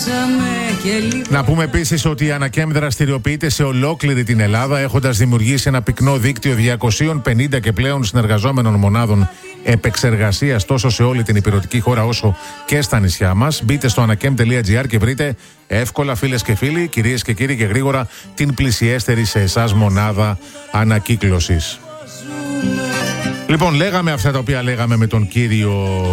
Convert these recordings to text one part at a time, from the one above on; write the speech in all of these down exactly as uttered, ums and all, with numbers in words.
Να πούμε επίσης ότι η Ανακέμ δραστηριοποιείται σε ολόκληρη την Ελλάδα, έχοντας δημιουργήσει ένα πυκνό δίκτυο διακόσιες πενήντα και πλέον συνεργαζόμενων μονάδων επεξεργασίας τόσο σε όλη την ηπειρωτική χώρα όσο και στα νησιά μας. Μπείτε στο ανακέμ τελεία τζι άρ και βρείτε εύκολα, φίλες και φίλοι, κυρίες και κύριοι, και γρήγορα την πλησιέστερη σε εσάς μονάδα ανακύκλωσης. Λοιπόν, λέγαμε αυτά τα οποία λέγαμε με τον κύριο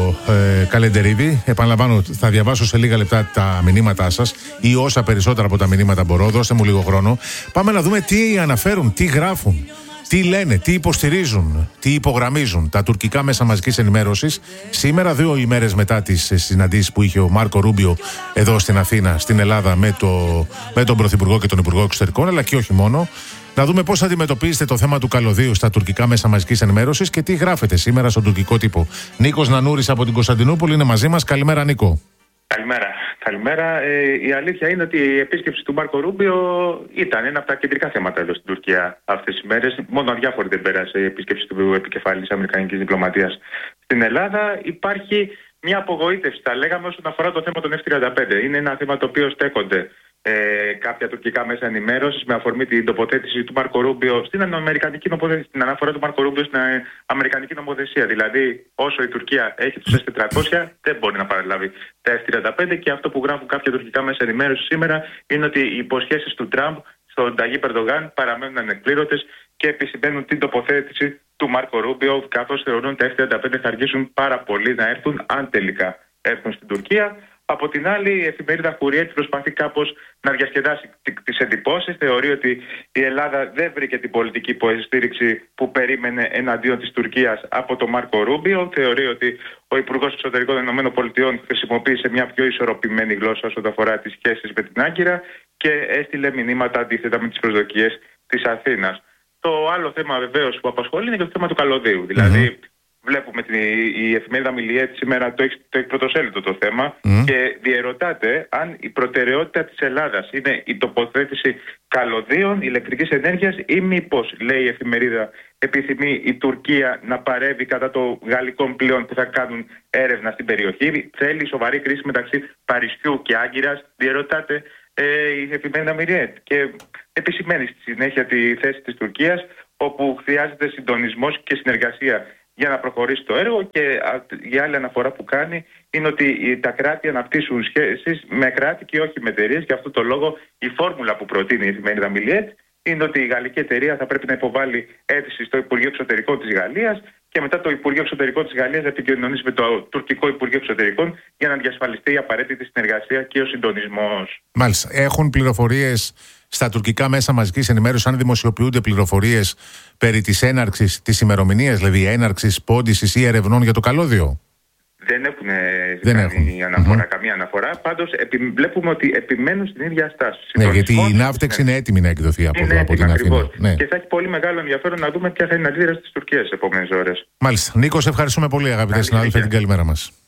ε, Καλεντερίδη. Επαναλαμβάνω, θα διαβάσω σε λίγα λεπτά τα μηνύματά σας ή όσα περισσότερα από τα μηνύματα μπορώ. Δώστε μου λίγο χρόνο. Πάμε να δούμε τι αναφέρουν, τι γράφουν, τι λένε, τι υποστηρίζουν, τι υπογραμμίζουν τα τουρκικά μέσα μαζικής ενημέρωσης. Σήμερα, δύο ημέρες μετά τις συναντήσεις που είχε ο Μάρκο Ρούμπιο εδώ στην Αθήνα, στην Ελλάδα, με, το, με τον Πρωθυπουργό και τον Υπουργό Εξωτερικών, αλλά και όχι μόνο. Να δούμε πώς αντιμετωπίζετε το θέμα του καλωδίου στα τουρκικά μέσα μαζικής ενημέρωσης και τι γράφετε σήμερα στον τουρκικό τύπο. Νίκος Νανούρης από την Κωνσταντινούπολη είναι μαζί μας. Καλημέρα, Νίκο. Καλημέρα. Καλημέρα. Ε, η αλήθεια είναι ότι η επίσκεψη του Μάρκο Ρούμπιο ήταν ένα από τα κεντρικά θέματα εδώ στην Τουρκία αυτές τις μέρες. Μόνο αδιάφορη δεν πέρασε η επίσκεψη του επικεφαλής Αμερικανικής διπλωματίας στην Ελλάδα. Υπάρχει μια απογοήτευση, θα λέγαμε, όσον αφορά το θέμα των εφ τριάντα πέντε. Είναι ένα θέμα το οποίο στέκονται Ε, κάποια τουρκικά μέσα ενημέρωσης με αφορμή την τοποθέτηση του Μάρκο Ρούμπιο στην αμερικανική νομοθεσία, στην αναφορά του Μάρκο Ρούμπιο στην αμερικανική νομοθεσία. Δηλαδή, όσο η Τουρκία έχει τους ες τετρακόσια, δεν μπορεί να παραλάβει τα εφ τριάντα πέντε, και αυτό που γράφουν κάποια τουρκικά μέσα ενημέρωσης σήμερα είναι ότι οι υποσχέσεις του Τραμπ στον Ταγίπ Ερντογάν παραμένουν ανεκπλήρωτες και επισημαίνουν την τοποθέτηση του Μάρκο Ρούμπιο, καθώς θεωρούν ότι τα εφ τριάντα πέντε θα αργήσουν πάρα πολύ να έρθουν, αν τελικά έρθουν στην Τουρκία. Από την άλλη, η εφημερίδα Χουριέτ προσπαθεί κάπως να διασκεδάσει τις εντυπώσεις. Θεωρεί ότι η Ελλάδα δεν βρήκε την πολιτική υποστήριξη που περίμενε εναντίον της Τουρκίας από τον Μάρκο Ρούμπιο. Θεωρεί ότι ο Υπουργός Εξωτερικών των ΗΠΑ χρησιμοποίησε μια πιο ισορροπημένη γλώσσα όσον αφορά τις σχέσεις με την Άγκυρα και έστειλε μηνύματα αντίθετα με τις προσδοκίες της Αθήνας. Το άλλο θέμα βεβαίως που απασχολεί είναι και το θέμα του καλωδίου. Δηλαδή, mm-hmm. Βλέπουμε την, η εφημερίδα Μιλιέτ σήμερα το έχει, το έχει πρωτοσέλιδο το θέμα mm. και διερωτάται αν η προτεραιότητα της Ελλάδας είναι η τοποθέτηση καλωδίων ηλεκτρικής ενέργειας ή μήπως, λέει η εφημερίδα, επιθυμεί η Τουρκία να παρεύει κατά των γαλλικών πλοίων που θα κάνουν έρευνα στην περιοχή. Θέλει σοβαρή κρίση μεταξύ Παρισιού και Άγκυρας, διερωτάται ε, η εφημερίδα Μιλιέτ, και επισημαίνει στη συνέχεια τη θέση της Τουρκίας, όπου χρειάζεται συντονισμός και συνεργασία για να προχωρήσει το έργο, και η άλλη αναφορά που κάνει είναι ότι τα κράτη αναπτύσσουν σχέσεις με κράτη και όχι με εταιρείες. Γι' αυτό το λόγο η φόρμουλα που προτείνει η εφημερίδα Μιλιέτ είναι ότι η γαλλική εταιρεία θα πρέπει να υποβάλει αίτηση στο Υπουργείο Εξωτερικών της Γαλλίας και μετά το Υπουργείο Εξωτερικών της Γαλλίας να επικοινωνήσει με το τουρκικό Υπουργείο Εξωτερικών για να διασφαλιστεί η απαραίτητη συνεργασία και ο συντονισμός. Μάλιστα. Έχουν πληροφορίες στα τουρκικά μέσα μαζικής ενημέρωσης, αν δημοσιοποιούνται πληροφορίες περί της έναρξης της ημερομηνίας, δηλαδή έναρξης πόντισης ή ερευνών για το καλώδιο? Δεν έχουν Δεν κάνει έχουν. αναφορά, Mm-hmm. καμία αναφορά. Πάντως επι, βλέπουμε ότι επιμένουν στην ίδια στάση. Ναι, γιατί η Ναύτεξ είναι έτοιμη να εκδοθεί από, είναι εδώ, από έτοιμη, την Αθήνα. Ναι. Και θα έχει πολύ μεγάλο ενδιαφέρον να δούμε ποια θα είναι η αντίδραση της Τουρκίας τις επόμενες ώρες. Μάλιστα. Νίκο, ευχαριστούμε πολύ, αγαπητέ συνάδελφε. Την καλημέρα μας.